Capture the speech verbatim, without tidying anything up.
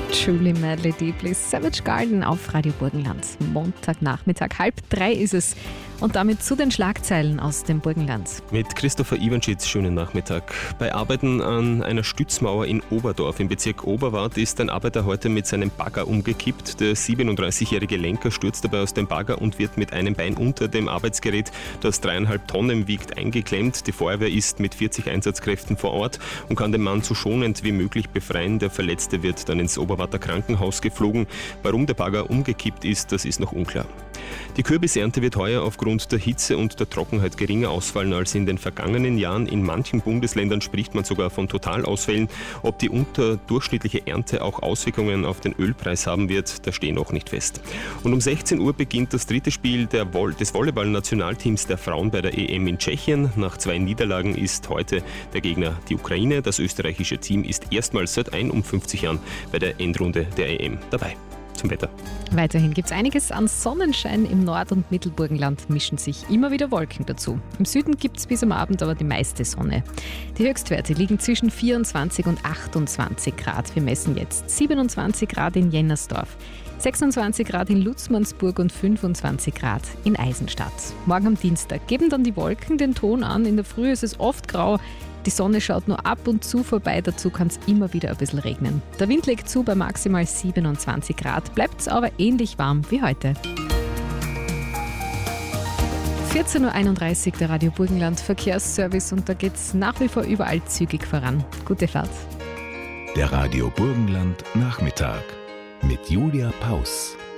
Truly Madly Deeply, Savage Garden auf Radio Burgenland. Montagnachmittag, halb drei ist es. Und damit zu den Schlagzeilen aus dem Burgenland. Mit Christopher Iwanschitz, schönen Nachmittag. Bei Arbeiten an einer Stützmauer in Oberdorf im Bezirk Oberwart ist ein Arbeiter heute mit seinem Bagger umgekippt. Der siebenunddreißigjährige Lenker stürzt dabei aus dem Bagger und wird mit einem Bein unter dem Arbeitsgerät, das dreieinhalb Tonnen wiegt, eingeklemmt. Die Feuerwehr ist mit vierzig Einsatzkräften vor Ort und kann den Mann so schonend wie möglich befreien. Der Verletzte wird dann ins Oberwarter Krankenhaus geflogen. Warum der Bagger umgekippt ist, das ist noch unklar. Die Kürbisernte wird heuer aufgrund der Hitze und der Trockenheit geringer ausfallen als in den vergangenen Jahren. In manchen Bundesländern spricht man sogar von Totalausfällen. Ob die unterdurchschnittliche Ernte auch Auswirkungen auf den Ölpreis haben wird, da stehen noch nicht fest. Und um sechzehn Uhr beginnt das dritte Spiel der Vol- des Volleyball-Nationalteams der Frauen bei der E M in Tschechien. Nach zwei Niederlagen ist heute der Gegner die Ukraine. Das österreichische Team ist erstmals seit einundfünfzig Jahren bei der Endrunde der E M dabei. Zum Wetter. Weiterhin gibt es einiges an Sonnenschein. Im Nord- und Mittelburgenland mischen sich immer wieder Wolken dazu. Im Süden gibt es bis am Abend aber die meiste Sonne. Die Höchstwerte liegen zwischen vierundzwanzig und achtundzwanzig Grad. Wir messen jetzt siebenundzwanzig Grad in Jennersdorf, sechsundzwanzig Grad in Lutzmannsburg und fünfundzwanzig Grad in Eisenstadt. Morgen am Dienstag geben dann die Wolken den Ton an. In der Früh ist es oft grau. Die Sonne schaut nur ab und zu vorbei, dazu kann es immer wieder ein bisschen regnen. Der Wind legt zu bei maximal siebenundzwanzig Grad, bleibt es aber ähnlich warm wie heute. vierzehn Uhr einunddreißig, der Radio Burgenland Verkehrsservice, und da geht es nach wie vor überall zügig voran. Gute Fahrt. Der Radio Burgenland Nachmittag mit Julia Paus.